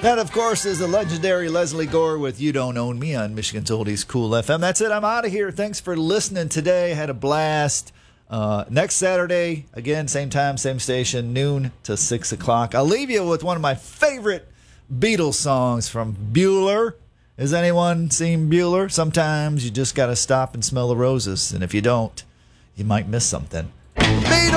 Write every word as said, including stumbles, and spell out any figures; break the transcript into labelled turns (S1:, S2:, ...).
S1: That, of course, is the legendary Leslie Gore with You Don't Own Me on Michigan's Oldies Cool F M. That's it. I'm out of here. Thanks for listening today. Had a blast. Uh, next Saturday, again, same time, same station, noon to six o'clock. I'll leave you with one of my favorite Beatles songs from Bueller. Has anyone seen Bueller? Sometimes you just got to stop and smell the roses. And if you don't, you might miss something. Beatles!